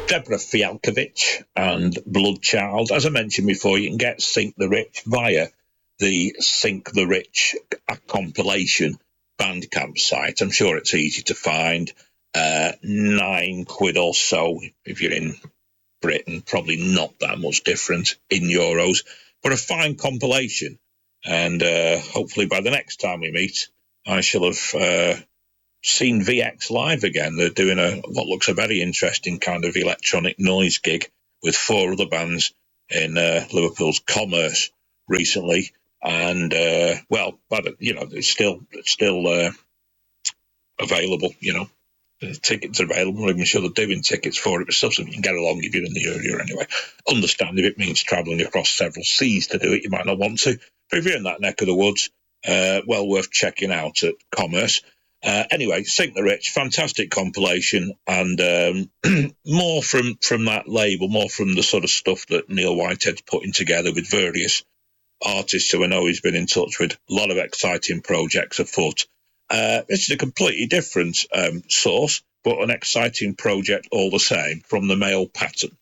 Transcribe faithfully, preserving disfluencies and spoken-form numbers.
Deborah Fialkovich and Bloodchild. As I mentioned before, you can get Sink the Rich via the Sink the Rich compilation Bandcamp site. I'm sure it's easy to find. Uh, nine quid or so if you're in Britain, probably not that much different in euros, but a fine compilation. And uh, hopefully by the next time we meet, I shall have uh, seen V X live again. They're doing a what looks a very interesting kind of electronic noise gig with four other bands in uh, Liverpool's Commerce recently. And, uh, well, but, you know, it's still, it's still uh, available, you know. The tickets are available. I'm sure they're doing tickets for it, but still something you can get along if you're in the area anyway. Understand if it means travelling across several seas to do it, you might not want to. But if you're in that neck of the woods, uh, well worth checking out at Commerce. Uh, anyway, Sink the Rich, fantastic compilation, and um, more from, from that label, more from the sort of stuff that Neil Whitehead's putting together with various artists who I know he's been in touch with. A lot of exciting projects afoot. Uh, this is a completely different um, source, but an exciting project all the same from the male pattern.